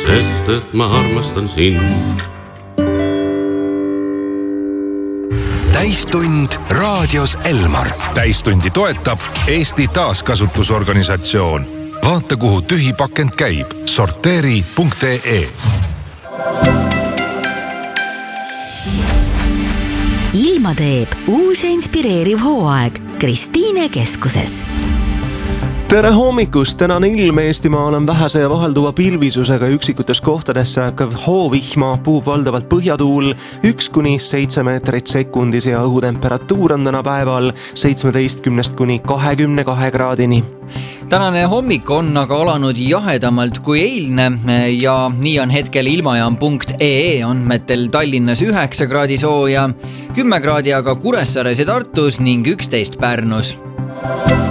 sest et ma armastan sind. Täistund raadios Elmar. Täistundi toetab Eesti Taaskasutusorganisatsioon. Vaata, kuhu tühipakend käib. Sorteeri.ee. Ilma teeb uus ja inspireeriv hooaeg Kristiine keskuses. Tere hommikust! Tänane ilm Eestimaal on vähese ja vahelduva pilvisusega, üksikutes kohtades sajab hoovihma, puhub valdavalt põhjatuul 1-7 meetrit sekundis ja õhutemperatuur on täna päeval 17–22 kraadini. Tänane hommik on aga alanud jahedamalt kui eilne ja nii on hetkel ilmajaam.ee andmetel Tallinnas 9 kraadi sooja, 10 kraadi aga Kuressaares ja Tartus ning 11 Pärnus.